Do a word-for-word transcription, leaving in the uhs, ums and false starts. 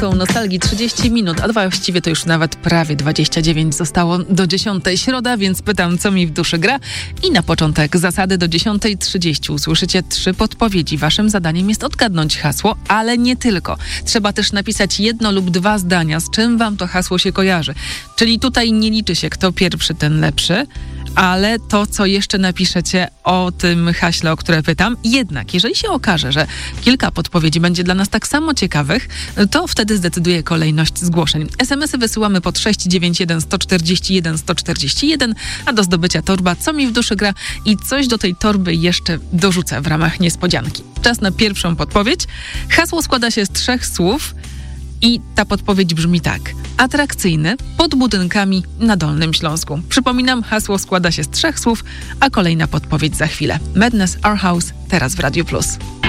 dwunastą Nostalgii trzydzieści minut, a właściwie to już nawet prawie dwadzieścia dziewięć zostało do dziesiątej. Środa, więc pytam, co mi w duszy gra. I na początek zasady: do dziesiątej trzydzieści usłyszycie trzy podpowiedzi. Waszym zadaniem jest odgadnąć hasło, ale nie tylko. Trzeba też napisać jedno lub dwa zdania, z czym wam to hasło się kojarzy. Czyli tutaj nie liczy się, kto pierwszy, ten lepszy, ale to, co jeszcze napiszecie o tym haśle, o które pytam. Jednak, jeżeli się okaże, że kilka podpowiedzi będzie dla nas tak samo ciekawych, to wtedy zdecyduje kolejność zgłoszeń. es em esy wysyłamy pod sześć dziewięć jeden jeden cztery jeden jeden cztery jeden, a do zdobycia torba Co mi w duszy gra i coś do tej torby jeszcze dorzucę w ramach niespodzianki. Czas na pierwszą podpowiedź. Hasło składa się z trzech słów i ta podpowiedź brzmi tak: atrakcyjny pod budynkami na Dolnym Śląsku. Przypominam, hasło składa się z trzech słów, a kolejna podpowiedź za chwilę. Madness Our House teraz w Radiu Plus.